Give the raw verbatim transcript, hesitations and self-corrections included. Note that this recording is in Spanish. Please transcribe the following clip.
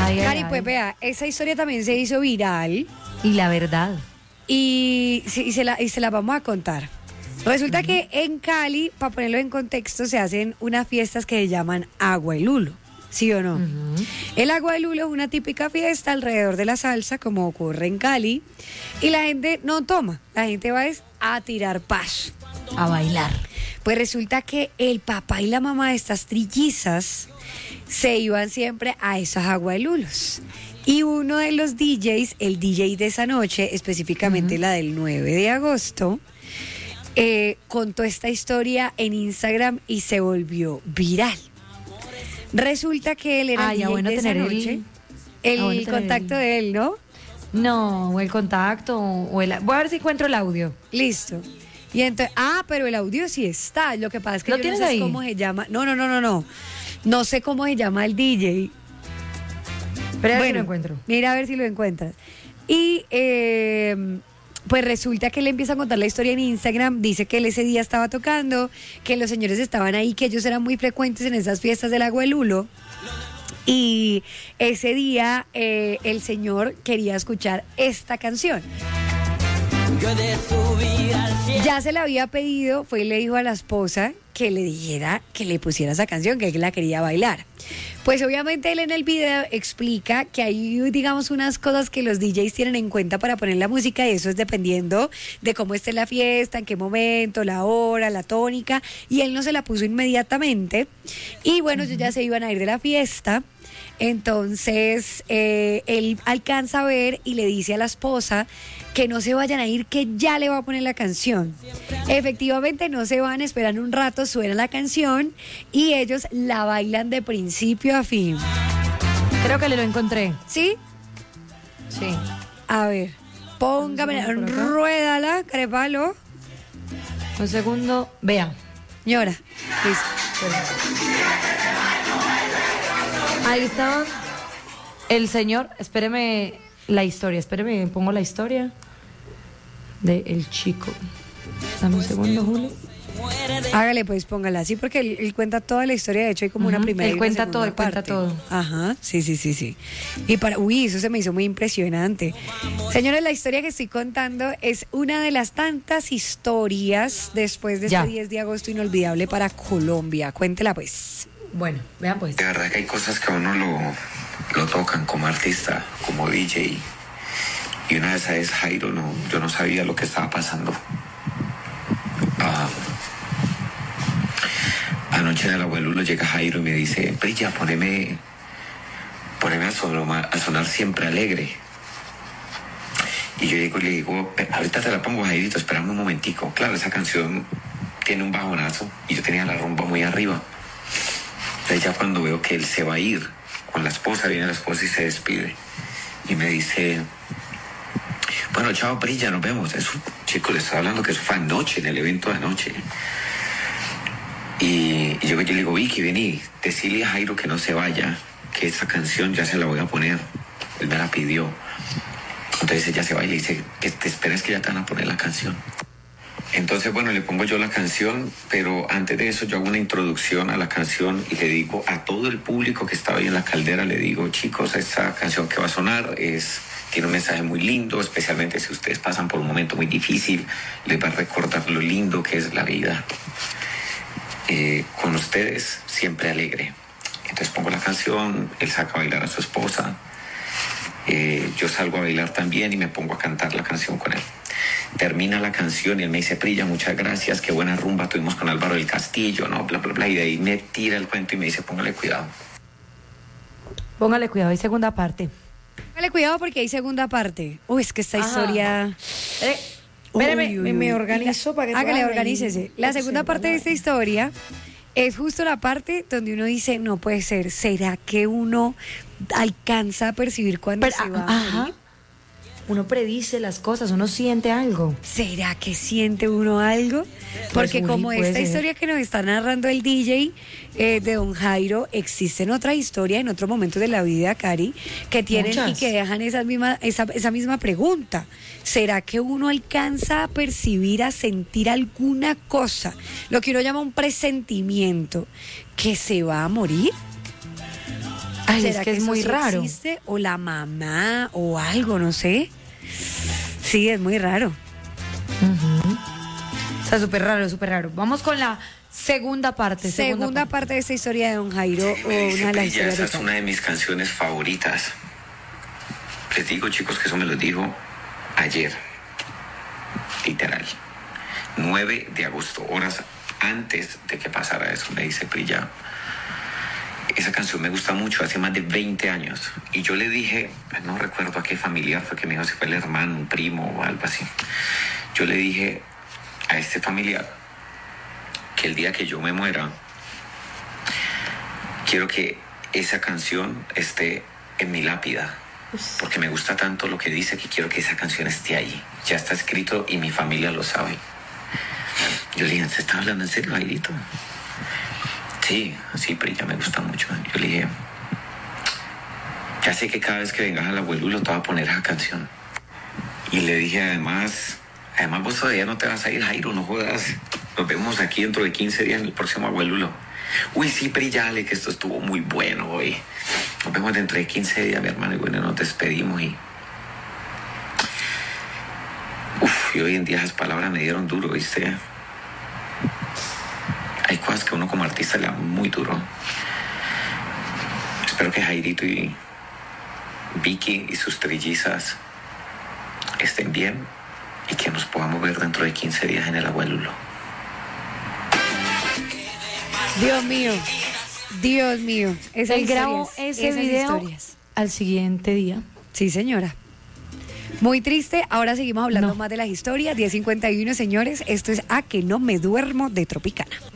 Ay, ay, Cari, ay. pues vea, esa historia también se hizo viral Y la verdad. y, sí, y, se, la, y se la vamos a contar. Resulta que en Cali, para ponerlo en contexto, se hacen unas fiestas que se llaman Agua y Lulo, ¿sí o no? Ujú. El Agua y Lulo es una típica fiesta alrededor de la salsa, como ocurre en Cali, y la gente no toma, la gente va es a tirar paso. A bailar. Pues resulta que el papá y la mamá de estas trillizas se iban siempre a esos agualulos. Y uno de los D Js, el D J de esa noche, específicamente la del nueve de agosto, eh, contó esta historia en Instagram y se volvió viral. Resulta que él era Ah, el ya D J bueno de esa tener el- noche. ah, El bueno tener contacto el- de él, ¿no? No, o el contacto, o el... Voy a ver si encuentro el audio. Listo. Y entonces, ah, pero el audio sí está. Lo que pasa es que ¿Lo yo no tienes sé ahí? cómo se llama. No, no, no, no, no. No sé cómo se llama el D J. Pero a ver si lo encuentro. Mira a ver si lo encuentras. Y eh, pues resulta que él empieza a contar la historia en Instagram. Dice que él ese día estaba tocando, que los señores estaban ahí, que ellos eran muy frecuentes en esas fiestas del Agua de Lulo. Y ese día eh, el señor quería escuchar esta canción. Ya se la había pedido, fue y le dijo a la esposa que le dijera que le pusiera esa canción, que él la quería bailar. Pues obviamente él en el video explica que hay, digamos, unas cosas que los D Js tienen en cuenta para poner la música y eso es dependiendo de cómo esté la fiesta, en qué momento, la hora, la tónica, y él no se la puso inmediatamente. Y bueno, ellos ya se iban a ir de la fiesta. Entonces, eh, él alcanza a ver y le dice a la esposa que no se vayan a ir, que ya le va a poner la canción. Efectivamente, no se van, esperan un rato, suena la canción y ellos la bailan de principio a fin. Creo que le lo encontré. ¿Sí? Sí. A ver, póngame, Un segundo por acá. ruédala, crepalo. Un segundo. Vea. Señora, listo. Ahí estaba el señor. Espéreme la historia. Espéreme, pongo la historia de el chico. Dame un segundo, Julio. Hágale pues, póngala así porque él, él cuenta toda la historia, de hecho hay como una Ujú, primera él y una cuenta segunda todo, él cuenta parte. todo. Ajá, sí, sí, sí, sí. Y para, uy, eso se me hizo muy impresionante. Señores, la historia que estoy contando es una de las tantas historias después de Ya. este diez de agosto inolvidable para Colombia. Cuéntela pues. Bueno, vean pues. De verdad que hay cosas que a uno lo, lo tocan como artista, como D J. Y una de esas es Jairo, no, yo no sabía lo que estaba pasando. Ah, anoche del abuelo llega Jairo y me dice, Brilla, poneme, poneme a, sonar, a sonar siempre alegre. Y yo llego y le digo, ahorita te la pongo, Jairito, espérame un momentico. Claro, esa canción tiene un bajonazo y yo tenía la rumba muy arriba. Entonces ya cuando veo que él se va a ir con la esposa, viene la esposa y se despide. Y me dice, bueno, chao, Brilla, nos vemos. Eso, chico, le estoy hablando que eso fue anoche, en el evento de anoche. Y, y yo, yo le digo, Vicky, vení, decirle a Jairo que no se vaya, que esa canción ya se la voy a poner. Él me la pidió. Entonces ella se va y le dice, que te esperes que ya te van a poner la canción. Entonces, bueno, le pongo yo la canción, pero antes de eso yo hago una introducción a la canción y le digo a todo el público que estaba ahí en la caldera, le digo, chicos, esta canción que va a sonar es, tiene un mensaje muy lindo, especialmente si ustedes pasan por un momento muy difícil, les va a recordar lo lindo que es la vida. Eh, con ustedes, siempre alegre. Entonces pongo la canción, él saca a bailar a su esposa, eh, yo salgo a bailar también y me pongo a cantar la canción con él. Termina la canción y él me dice, Prilla, muchas gracias, qué buena rumba tuvimos con Álvaro del Castillo, ¿no? Bla, bla, bla. Y de ahí me tira el cuento y me dice, póngale cuidado. Póngale cuidado, hay segunda parte. Dale cuidado porque hay segunda parte. Uy, es que esta Ajá. historia... Eh, espéreme, Uy, uy, me, uy. me organizo para que Hágale, puedan organícese. ahí La segunda parte de esta observar. historia es justo la parte donde uno dice, no puede ser, ¿será que uno alcanza a percibir cuando Pero, se va ah, a ajá. morir? Uno predice las cosas, uno siente algo. ¿Será que siente uno algo? Porque Pues, como Uri, puede esta ser. historia que nos está narrando el D J eh, de Don Jairo, existen otras historias en otros momentos de la vida, Cari, que tienen Muchas. y que dejan esa misma, esa, esa misma pregunta. ¿Será que uno alcanza a percibir, a sentir alguna cosa, lo que uno llama un presentimiento, que se va a morir? Ay, ¿Será es que es eso muy sí raro. existe? O la mamá o algo, no sé. Sí, es muy raro. Está súper raro, súper raro. Vamos con la segunda parte. Segunda, Segunda, parte de esta historia de Don Jairo, Sí, o me dice, una de las "Prilla, historias esa de es Cali". una de mis canciones favoritas. Les digo, chicos, que eso me lo dijo ayer. Literal. nueve de agosto, horas antes de que pasara eso, me dice Prilla. Esa canción me gusta mucho, hace más de veinte años. Y yo le dije, no recuerdo a qué familiar fue que me dijo, si fue el hermano, un primo o algo así. Yo le dije a este familiar que el día que yo me muera, quiero que esa canción esté en mi lápida. Porque me gusta tanto lo que dice que quiero que esa canción esté ahí. Ya está escrito y mi familia lo sabe. Yo le dije, ¿se está hablando en serio, Jairito? Sí, sí, pero ya me gusta mucho. Yo le dije, ya sé que cada vez que vengas al abuelulo te voy a poner esa canción. Y le dije, además, además vos todavía no te vas a ir, Jairo, no jodas. Nos vemos aquí dentro de quince días en el próximo abuelulo. Uy, sí, brillale, que esto estuvo muy bueno hoy. Nos vemos dentro de quince días, mi hermano, y bueno, nos despedimos y... Uf, y hoy en día esas palabras me dieron duro, ¿viste? Hay cosas que uno como artista le da muy duro. Espero que Jairito y Vicky y sus trillizas estén bien y que nos podamos ver dentro de quince días en el abuelulo. Dios mío, Dios mío. Esas Él grabó historias, ese esas video historias. al siguiente día. Sí, señora. Muy triste. Ahora seguimos hablando No. más de las historias. diez cincuenta y uno, señores. Esto es A Que No Me Duermo de Tropicana.